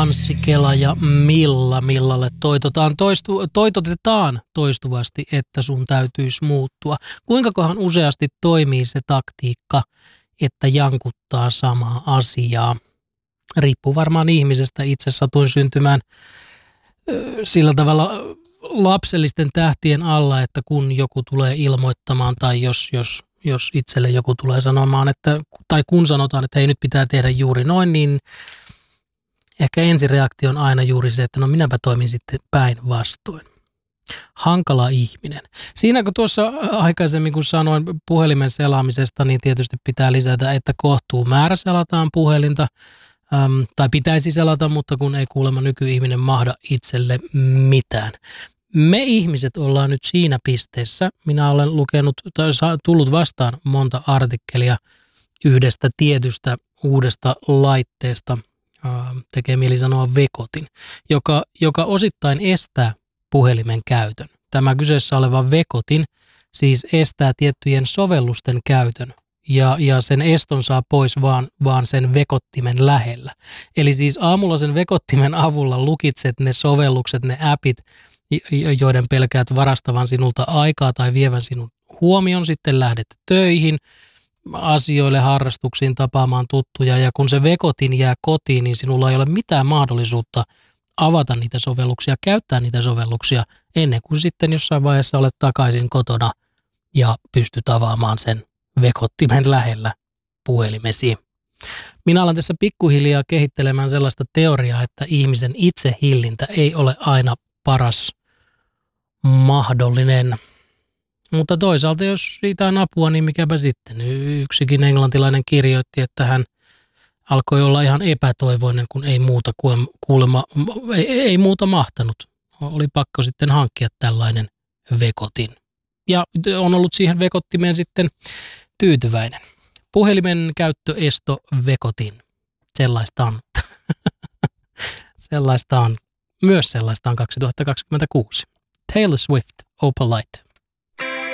Anssi Kela ja Milla. Millalle toitotetaan toistuvasti, että sun täytyisi muuttua. Kuinkakohan useasti toimii se taktiikka, että jankuttaa samaa asiaa? Riippuu varmaan ihmisestä. Itse satuin syntymään sillä tavalla lapsellisten tähtien alla, että kun joku tulee ilmoittamaan tai jos itselle joku tulee sanomaan, tai kun sanotaan, että hei nyt pitää tehdä juuri noin, niin ehkä ensireaktio on aina juuri se, että no minäpä toimin sitten päinvastoin. Hankala ihminen. Siinä kun tuossa aikaisemmin kun sanoin puhelimen selaamisesta, niin tietysti pitää lisätä, että kohtuu määrä selataan puhelinta, tai pitäisi selata, mutta kun ei kuulemma nykyihminen mahda itselle mitään. Me ihmiset ollaan nyt siinä pisteessä. Minä olen lukenut tai tullut vastaan monta artikkelia yhdestä tietystä uudesta laitteesta, tekee mieli sanoa Vekotin, joka osittain estää puhelimen käytön. Tämä kyseessä oleva Vekotin siis estää tiettyjen sovellusten käytön ja sen eston saa pois vaan sen vekottimen lähellä. Eli siis aamulla sen vekottimen avulla lukitset ne sovellukset, ne appit, joiden pelkäät varastavan sinulta aikaa tai vievän sinun huomion, sitten lähdet töihin, asioille, harrastuksiin, tapaamaan tuttuja, ja kun se Vekotin jää kotiin, niin sinulla ei ole mitään mahdollisuutta avata niitä sovelluksia, käyttää niitä sovelluksia ennen kuin sitten jossain vaiheessa olet takaisin kotona ja pystyt avaamaan sen Vekottimen lähellä puhelimesi. Minä alan tässä pikkuhiljaa kehittelemään sellaista teoriaa, että ihmisen itsehillintä ei ole aina paras mahdollinen. Mutta toisaalta jos siitä on apua, niin mikäpä sitten. Yksikin englantilainen kirjoitti, että hän alkoi olla ihan epätoivoinen, kun ei muuta mahtanut. Oli pakko sitten hankkia tällainen Vekotin. Ja on ollut siihen Vekottimeen sitten tyytyväinen. Puhelimen käyttöesto Vekotin. Sellaista on. Sellaista on. Myös sellaista on 2026. Taylor Swift, Opalite.